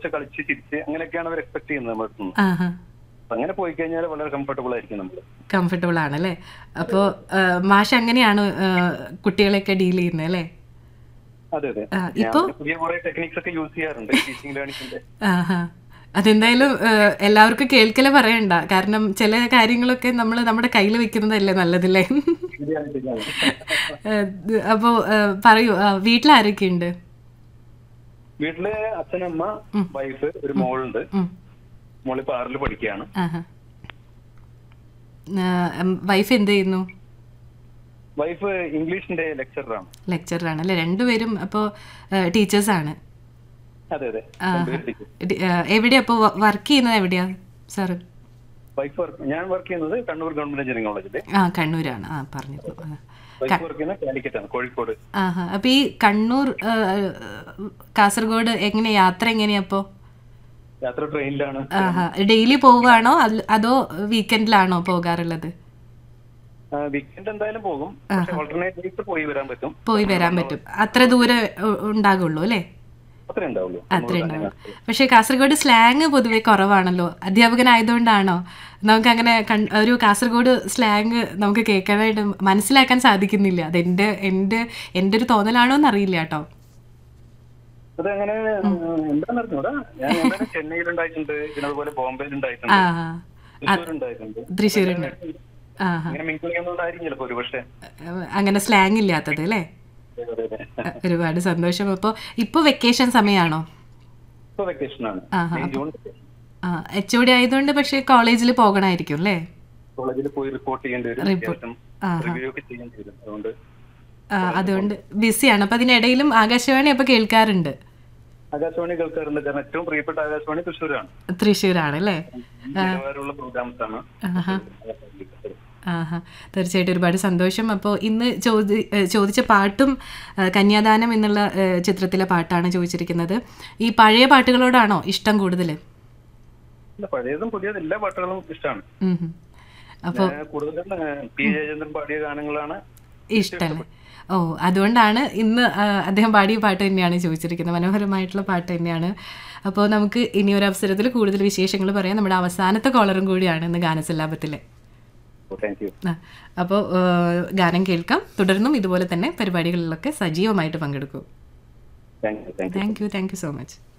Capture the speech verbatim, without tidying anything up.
കുറച്ച് കളിച്ച് ചിരിച്ച് അങ്ങനെയൊക്കെയാണ് അവർ എക്സ്പെക്ട് ചെയ്യുന്നത് നമ്മുടെ അടുത്ത് നിന്ന്. ആഹാ അപ്പൊ അങ്ങനെ പോയി കഴിഞ്ഞാൽ വളരെ കംഫർട്ടബിൾ ആയിരിക്കും നമ്മൾ. കംഫർട്ടബിൾ ആണല്ലേ. അപ്പോൾ മാഷ് അങ്ങനെയാണ് ആ, കുട്ടികളെയൊക്കെ ഡീൽ ചെയ്യുന്നത് അല്ലേ? അതെ അതെ, ആ, ഞാൻ ഇപ്പൊ പിന്നെ പുതിയ കുറെ ടെക്നിക്സ് ഒക്കെ യൂസ് ചെയ്യാറുണ്ട് ടീച്ചിങ് ലേണിംഗിന്റെ. ആഹാ അതെന്തായാലും ഏഹ്, എല്ലാവർക്കും കേൾക്കല് പറയണ്ട. കാരണം ചില കാര്യങ്ങളൊക്കെ നമ്മൾ നമ്മുടെ കയ്യിൽ വെക്കുന്നതല്ലേ നല്ലതല്ലേ? ശരിയാണ് ശരിയാണ്. ഏഹ്, ഇത് അപ്പോ ഏഹ്, പറയൂ, ആ, വീട്ടിലാരൊക്കെയുണ്ട്? വീട്ടില് അച്ഛനമ്മ ഉം. വൈഫ് ഒരു മോളുണ്ട്. ഉം. മോളിപ്പോ ആറില് പഠിക്കുകയാണ്. ആഹാ. വൈഫ് എന്ത് ചെയ്യുന്നു? വൈഫ് ഇംഗ്ലീഷിന്റെ ലെക്ചറാണ്. ലെക്ചറാണ് അല്ലേ? രണ്ടുപേരും അപ്പോൾ ടീച്ചേഴ്സാണ്. അതെ അതെ, ആഹാ. രണ്ടുപേരും teacher. ഡി- ആ, എവിടെയാ അപ്പോൾ വർക്ക് ചെയ്യുന്നത്? എവിടെയാ സാറ്? വൈഫ് വർക്ക് ഞാൻ വർക്ക് ചെയ്യുന്നത് കണ്ണൂർ ഗവൺമെന്റ് എഞ്ചിനീയറിംഗ് കോളേജില്. ആ കണ്ണൂരാണ്. ആ പറഞ്ഞിരുന്നു. ആ. വൈഫ് വർക്ക് ചെയ്യുന്നത് കാലിക്കറ്റ് ആണ്, കോഴിക്കോട്. ആഹാ. അപ്പോൾ ഈ കണ്ണൂർ ആ, കാസർഗോഡ് എങ്ങനെയാ യാത്ര എങ്ങനെയാ അപ്പോൾ? യാത്ര ട്രെയിനിലാണ്. ആഹാ. ഡെയിലി പോവുകയാണോ അല്ല- അതോ വീക്കെൻഡിലാണോ പോകാറുള്ളത്? വീക്കെൻഡ് എന്തായാലും പോകും, പക്ഷെ ഓൾട്ടർനേറ്റ് ഡേയ്സ് പോയി വരാൻ പറ്റും. പോയി വരാൻ പറ്റും. അത്ര ദൂരം ഉ- ഉണ്ടാകുള്ളൂ അല്ലേ? അത്രേ ഉണ്ടാവുള്ളൂ. അത്രേ ഉണ്ടാവുള്ളൂ. പക്ഷേ കാസർഗോഡ് സ്ലാങ് പൊതുവെ കുറവാണല്ലോ. അധ്യാപകനായതുകൊണ്ടാണോ നമുക്ക് അങ്ങനെ കൺ- ഒരു കാസർഗോഡ് സ്ലാങ് നമുക്ക് കേൾക്കാനായിട്ട് മനസ്സിലാക്കാൻ സാധിക്കുന്നില്ല? അതെന്റെ എൻ്റെ എൻ്റെ ഒരു തോന്നലാണോ എന്നറിയില്ല കേട്ടോ. അത് അങ്ങനെ എന്താന്ന് അറിഞ്ഞൂടാ. ഞാൻ എന്തായാലും ചെന്നൈയിൽ ഉണ്ടായിട്ടുണ്ട്, പിന്നെ അതുപോലെ ബോംബെയിൽ ഉണ്ടായിട്ടുണ്ട്, ആ തൃശ്ശൂർ ഉണ്ടായിട്ടുണ്ട്. തൃശ്ശൂരുണ്ട്. ആഹാ. ഇങ്ങനെ മിങ്കിൾ ചെയ്യുന്നതുകൊണ്ടായിരിക്കും ചിലപ്പോ ഒരു പക്ഷേ. അങ്ങനെ സ്ലാങ് ഇല്ലാത്തത് അല്ലേ? ഒരുപാട് സന്തോഷം. അപ്പോൾ ഇപ്പോൾ വെക്കേഷൻ സമയമാണോ? ഇപ്പൊ വെക്കേഷൻ ആണ്, ആഹാ. May June vacation. ആ എച്ച് ഒ ഡി ആയതുകൊണ്ട് പക്ഷേ കോളേജിൽ പോകണമായിരിക്കും അല്ലേ? കോളേജിൽ പോയി റിപ്പോർട്ട് ചെയ്യേണ്ടി വരും, Report. അത്യാവശ്യം ആഹാ. റിവ്യൂ ഒക്കെ ചെയ്യേണ്ടി വരും. അതുകൊണ്ട് ആ, അതുകൊണ്ട് ബിസിയാണ്. അപ്പം അതിനിടയിലും ആകാശവാണി അപ്പോൾ കേൾക്കാറുണ്ട്. ആകാശവാണി കേൾക്കാറുണ്ട്, കാരണം ഏറ്റവും പ്രിയപ്പെട്ട ആകാശവാണി തൃശ്ശൂരാണ്. തൃശ്ശൂരാണ് അല്ലേ? നിലവാരമുള്ള പ്രോഗ്രാംസ് ആണ്. ആഹാ. ആഹാ. തീർച്ചയായിട്ടും ഒരുപാട് സന്തോഷം. അപ്പോൾ ഇന്ന് ചോദി ഏഹ് ചോദിച്ച പാട്ടും ഏഹ് കന്യാദാനം എന്നുള്ള ഏഹ് ചിത്രത്തിലെ പാട്ടാണ് ചോദിച്ചിരിക്കുന്നത്. ഈ പഴയ പാട്ടുകളോടാണോ ഇഷ്ടം കൂടുതൽ? ഇല്ല, പഴയതും പുതിയതും എല്ലാ പാട്ടുകളും ഇഷ്ടമാണ്. അപ്പോൾ കൂടുതലും പി ജയചന്ദ്രൻ പാടിയ ഗാനങ്ങളാണ് ഇഷ്ടമല്ലേ? ഓ, അതുകൊണ്ടാണ് ഇന്ന് ആ, അദ്ദേഹം പാടിയ പാട്ട് തന്നെയാണ് ചോദിച്ചിരിക്കുന്നത്. മനോഹരമായിട്ടുള്ള പാട്ട് തന്നെയാണ്. അപ്പോൾ നമുക്ക് ഇനി ഒരു അവസരത്തിൽ കൂടുതൽ വിശേഷങ്ങൾ പറയാം. നമ്മുടെ അവസാനത്തെ കോളറും കൂടിയാണ് ഇന്ന് ഗാനസല്ലാപത്തിലെ. Thank you. ആ, അപ്പോൾ ഗാനം കേൾക്കാം. തുടർന്നും ഇതുപോലെ തന്നെ പരിപാടികളിലൊക്കെ സജീവമായിട്ട് പങ്കെടുക്കൂ. Thank you thank you thank you thank you so much.